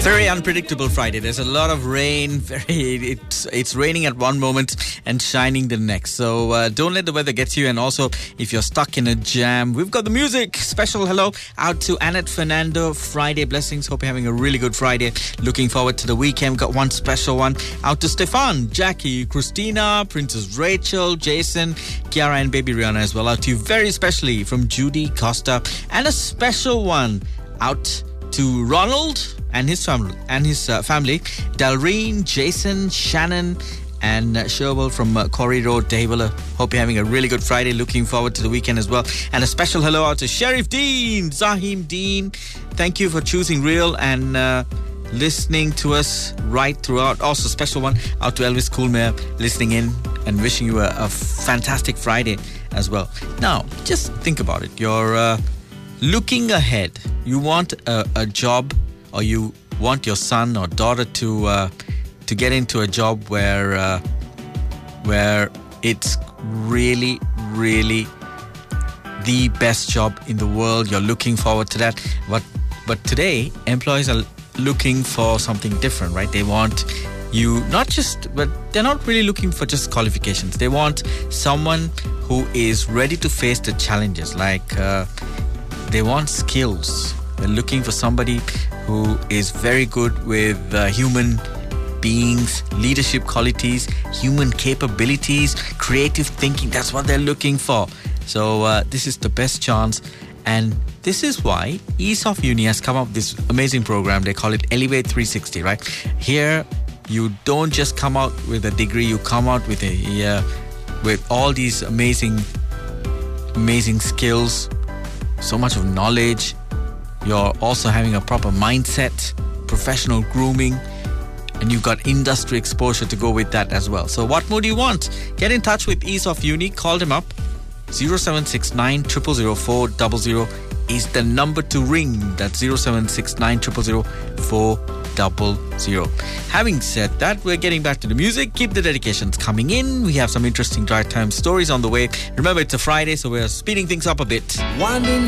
Very unpredictable Friday. There's a lot of rain. It's raining at one moment and shining the next. So don't let the weather get you. And also, if you're stuck in a jam, we've got the music. Special hello out to Annette Fernando. Friday blessings. Hope you're having a really good Friday. Looking forward to the weekend. Got one special one out to Stefan, Jackie, Christina, Princess Rachel, Jason, Kiara, and baby Rihanna as well. Out to you very specially from Judy Costa, and a special one out to Ronald and his family, Dalreen, Jason, Shannon, and Sherwell from Corey Road, Dehewala. Hope you're having a really good Friday. Looking forward to the weekend as well. And a special hello out to Sheriff Dean, Zahim Dean. Thank you for choosing Real and listening to us right throughout. Also, special one out to Elvis Coolmare, listening in and wishing you a fantastic Friday as well. Now, just think about it. You're looking ahead. You want a job, or you want your son or daughter to get into a job where it's really, really the best job in the world. You're looking forward to that. But today, employees are looking for something different, right? They want you but they're not really looking for just qualifications. They want someone who is ready to face the challenges. Like they want skills. They're looking for somebody who is very good with human beings, leadership qualities, human capabilities, creative thinking. That's what they're looking for. So this is the best chance. And this is why ESOF Uni has come up with this amazing program. They call it Elevate 360, right? Here, you don't just come out with a degree. You come out with with all these amazing skills, so much of knowledge. You're also having a proper mindset, professional grooming, and you've got industry exposure to go with that as well. So what more do you want? Get in touch with ESOF Uni. Call them up. 0769 000 400 is the number to ring. That's 0769 000 400. Having said that, we're getting back to the music. Keep the dedications coming in. We have some interesting drive time stories on the way. Remember, it's a Friday, so we're speeding things up a bit.